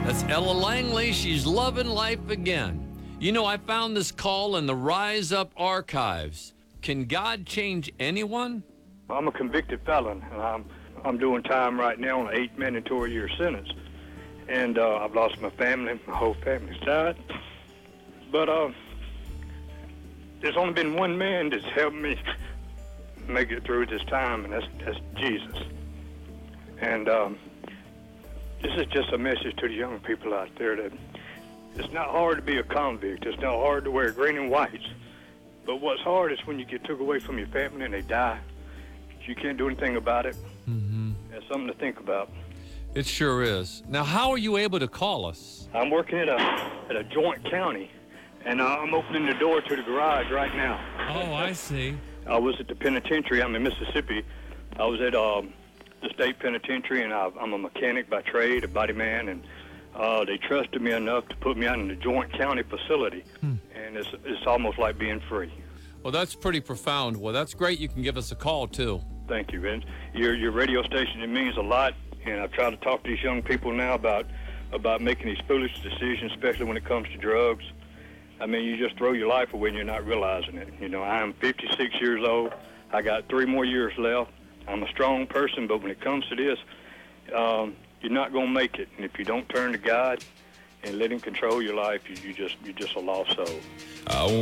That's Ella Langley. She's loving life again. You know, I found this call in the Rise Up archives. Can God change anyone? I'm a convicted felon, and I'm doing time right now on an 8 mandatory year sentence. And I've lost my family. My whole family's died. But there's only been one man that's helped me make it through this time, and that's Jesus. And this is just a message to the young people out there that it's not hard to be a convict. It's not hard to wear green and whites. But what's hard is when you get took away from your family and they die. You can't do anything about it. Mm-hmm. That's something to think about. It sure is. Now, how are you able to call us? I'm working at a joint county, and I'm opening the door to the garage right now. Oh, I see. I was at the penitentiary. I'm in Mississippi. I was at the state penitentiary, and I'm a mechanic by trade, a body man, and they trusted me enough to put me out in the joint county facility, and it's almost like being free. Well, that's pretty profound. Well, that's great. You can give us a call, too. Thank you, Vince. Your radio station, it means a lot, and I've tried to talk to these young people now about making these foolish decisions, especially when it comes to drugs. I mean, you just throw your life away and you're not realizing it. You know, I'm 56 years old. I got 3 more years left. I'm a strong person, but when it comes to this, you're not going to make it. And if you don't turn to God and let Him control your life, you're just a lost soul.